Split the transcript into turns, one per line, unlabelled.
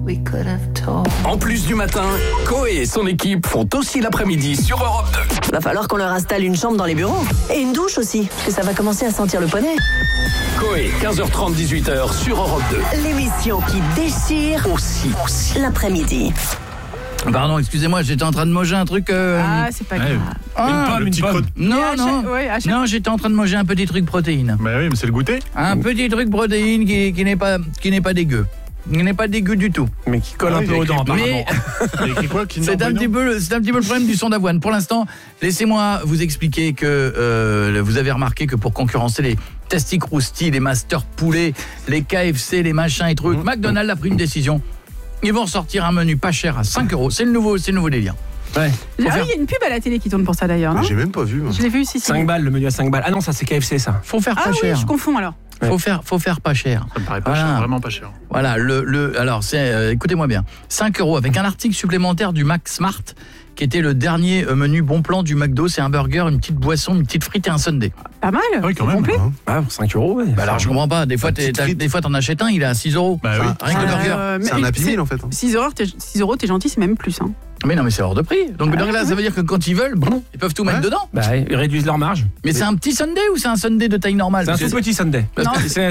En plus du matin, Coé et son équipe font aussi l'après-midi sur Europe 2.
Va falloir qu'on leur installe une chambre dans les bureaux. Et une douche aussi, parce que ça va commencer à sentir le poney.
Coé, 15h30, 18h sur Europe 2.
L'émission qui déchire
Aussi.
l'après-midi.
Pardon, excusez-moi, j'étais en train de manger un truc...
Ah, c'est pas grave.
Une pomme.
Non, j'étais en train de manger un petit truc protéine.
Bah oui, mais c'est le goûter.
Un petit truc protéine qui n'est pas dégueu. Il n'est pas dégueu du tout.
Mais qui colle un peu aux dents, apparemment.
Mais
Il y a écrit quoi, Kinder
c'est un
Bueno
petit peu le problème du son d'avoine. Pour l'instant, laissez-moi vous expliquer que vous avez remarqué que pour concurrencer les Tasty Krusty, les Master Poulet, les KFC, les machins et trucs, McDonald's a pris une décision. Ils vont sortir un menu pas cher à 5 €. C'est le nouveau délire. Ouais.
Il y a une pub à la télé qui tourne pour ça d'ailleurs, non?
J'ai même pas vu. Moi.
Je l'ai vu ici.
5 balles, le menu à 5 balles. Ah non, ça c'est KFC ça.
Faut faire pas
Ah
cher.
oui, je confonds alors.
Faut faire pas cher.
Ça me paraît pas cher, vraiment pas cher.
Voilà, alors c'est écoutez-moi bien. 5 € avec un article supplémentaire du Mac Smart qui était le dernier menu bon plan du McDo, c'est un burger, une petite boisson, une petite frite et un sundae.
Pas mal.
Oui, quand même.
Complet.
Ah, pour 5 €, ouais.
Bah alors je comprends pas, des fois t'en achètes un, il est à 6 €.
Bah oui.
Rien que le burger.
C'est un Happy Meal en fait.
6 €, t'es gentil, c'est même plus. Hein.
Mais non, mais c'est hors de prix. Donc là, ça veut dire que quand ils veulent, ils peuvent tout mettre dedans.
Bah, ils réduisent leur marge.
Mais c'est un petit sundae ou c'est un sundae de taille normale?
C'est un tout petit sundae.
Non.
C'est